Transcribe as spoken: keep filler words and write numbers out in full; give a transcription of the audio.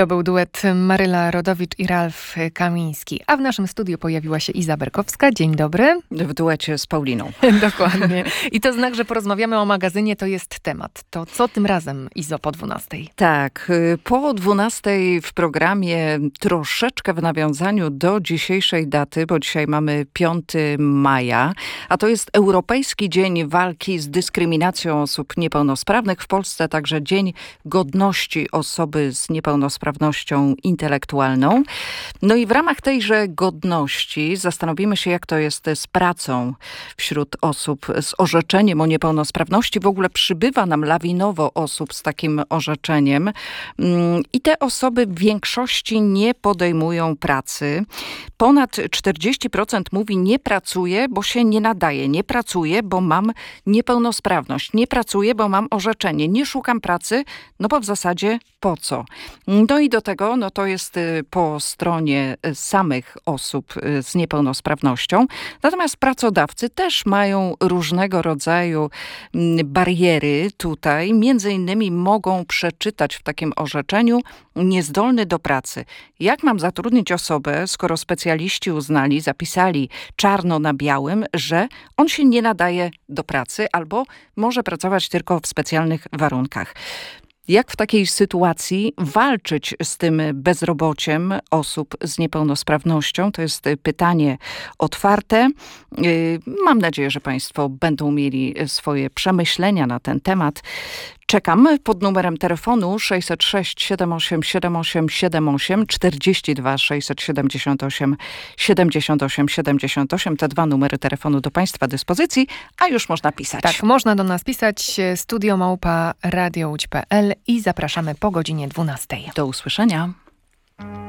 To był duet Maryla Rodowicz i Ralf Kamiński. A w naszym studiu pojawiła się Iza Berkowska. Dzień dobry. W duecie z Pauliną. Dokładnie. I to znak, że porozmawiamy o magazynie, to jest temat. To co tym razem, Izo, po dwunastej? Tak, po dwunastej w programie troszeczkę w nawiązaniu do dzisiejszej daty, bo dzisiaj mamy piątego maja, a to jest Europejski Dzień Walki z Dyskryminacją Osób Niepełnosprawnych. W Polsce także Dzień Godności Osoby z Niepełnosprawnością Intelektualną. No i w ramach tejże godności zastanowimy się, jak to jest z pracą wśród osób z orzeczeniem o niepełnosprawności. W ogóle przybywa nam lawinowo osób z takim orzeczeniem i te osoby w większości nie podejmują pracy. Ponad czterdzieści procent mówi: nie pracuję, bo się nie nadaje. Nie pracuję, bo mam niepełnosprawność. Nie pracuję, bo mam orzeczenie. Nie szukam pracy, no bo w zasadzie po co? No i do tego, no to jest po stronie samych osób z niepełnosprawnością. Natomiast pracodawcy też mają różnego rodzaju bariery tutaj. Między innymi mogą przeczytać w takim orzeczeniu: niezdolny do pracy. Jak mam zatrudnić osobę, skoro specjaliści uznali, zapisali czarno na białym, że on się nie nadaje do pracy albo może pracować tylko w specjalnych warunkach? Jak w takiej sytuacji walczyć z tym bezrobociem osób z niepełnosprawnością? To jest pytanie otwarte. Mam nadzieję, że Państwo będą mieli swoje przemyślenia na ten temat. Czekam pod numerem telefonu sześćset sześć siedem osiem siedem osiem siedem osiem, czterdzieści dwa sześćset siedemdziesiąt osiem siedemdziesiąt osiem siedemdziesiąt osiem. Te dwa numery telefonu do Państwa dyspozycji, a już można pisać. Tak, można do nas pisać. studio małpa radio łódź kropka pe el i zapraszamy po godzinie dwunastej. Do usłyszenia.